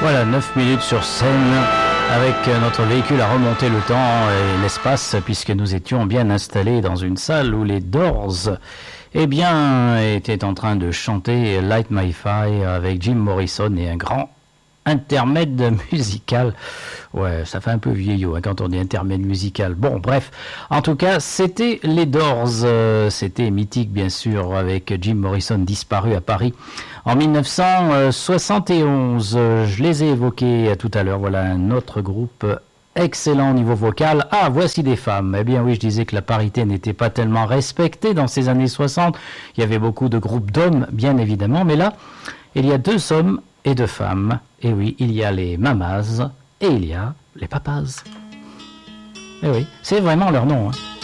Voilà, 9 minutes sur scène avec notre véhicule à remonter le temps et l'espace puisque nous étions bien installés dans une salle où les Doors étaient en train de chanter Light My Fire avec Jim Morrison et un grand intermède musical. Ouais, ça fait un peu vieillot quand on dit intermède musical. Bon, bref. En tout cas, c'était les Doors. C'était mythique, bien sûr, avec Jim Morrison disparu à Paris en 1971. Je les ai évoqués tout à l'heure. Voilà un autre groupe excellent au niveau vocal. Ah, voici des femmes. Eh bien oui, je disais que la parité n'était pas tellement respectée dans ces années 60. Il y avait beaucoup de groupes d'hommes, bien évidemment. Mais là, il y a 2 hommes et 2 femmes. Et oui, il y a les mamas et il y a les papas. Et oui, c'est vraiment leur nom, hein.